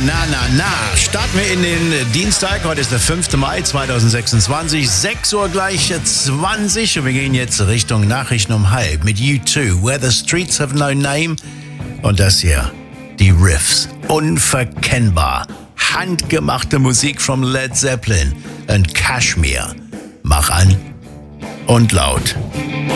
Starten wir in den Dienstag. Heute ist der 5. Mai 2026. 6 Uhr gleich 20. Und wir gehen jetzt Richtung Nachrichten um halb mit U2, Where the Streets Have No Name. Und das hier, die Riffs. Unverkennbar. Handgemachte Musik von Led Zeppelin und Kashmir. Mach an und laut.